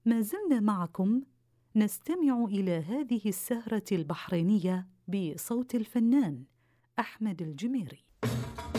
ما زلنا معكم نستمع إلى هذه السهرة البحرينية بصوت الفنان أحمد الجميري.